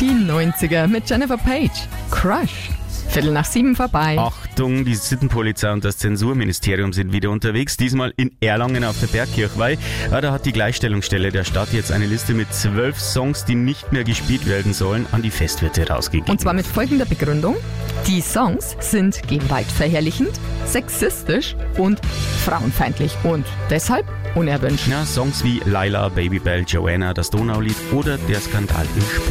Die 90er mit Jennifer Page. Crush. 6:15 vorbei. Achtung, die Sittenpolizei und das Zensurministerium sind wieder unterwegs, diesmal in Erlangen auf der Bergkirchweih. Ja, da hat die Gleichstellungsstelle der Stadt jetzt eine Liste mit 12 Songs, die nicht mehr gespielt werden sollen, an die Festwirte rausgegeben. Und zwar mit folgender Begründung. Die Songs sind gewaltverherrlichend, sexistisch und frauenfeindlich und deshalb unerwünscht. Ja, Songs wie Laila, Babybel, Joanna, das Donaulied oder der Skandal im Sport.